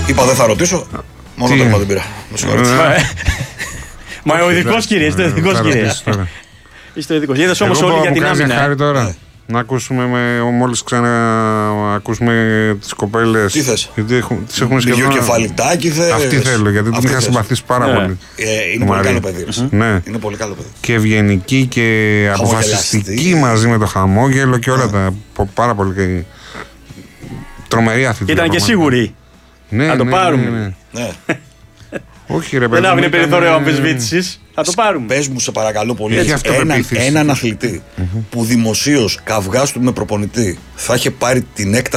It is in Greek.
Είπα δεν θα ρωτήσω. Μόνο το είπα δεν πήρα. Μα ο ειδικός κύριε, είστε ο ειδικός κύριε. Είστε ο ειδικός. Είδες όμως όλοι για την άμυνα. Να ακούσουμε μόλις ξαναακούσουμε τις κοπέλες. Τι θες? Τις έχουμε σχεδόν. Δυο κεφαλιτάκι θες? Αυτή θέλω, γιατί την είχα συμπαθήσει πάρα πολύ. Είναι πολύ καλό παιδί. Ναι. Είναι πολύ καλό παιδί. Και ευγενική και αποφασιστική μαζί με το χαμόγελο και όλα τα. Πάρα πολύ τρομερή αυτή. Ήταν και σίγουρη. Να το πάρουμε. Όχι, ρε παιδί. Δεν άφηνε περιθώριο αμφισβήτησης. Θα το πάρουμε. Πες μου, σε παρακαλώ πολύ, έναν αθλητή που δημοσίως καυγάς του με προπονητή θα είχε πάρει την έκταση